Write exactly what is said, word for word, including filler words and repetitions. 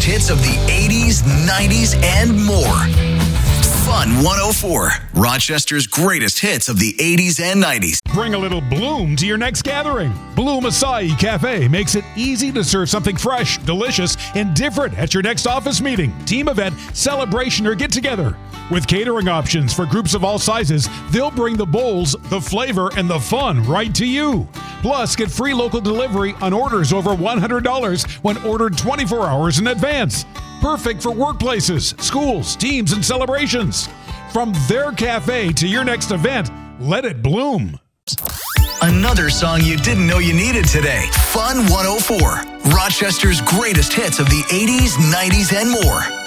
hits of the eighties, nineties, and more. Fun one oh four, Rochester's greatest hits of the eighties and nineties. Bring a little Bloom to your next gathering. Bloom Acai Cafe makes it easy to serve something fresh, delicious, and different at your next office meeting, team event, celebration, or get-together. With catering options for groups of all sizes, they'll bring the bowls, the flavor, and the fun right to you. Plus, get free local delivery on orders over one hundred dollars when ordered twenty-four hours in advance. Perfect for workplaces, schools, teams, and celebrations. From their cafe to your next event, let it bloom. Another song you didn't know you needed today. Fun one oh four, Rochester's greatest hits of the eighties, nineties, and more.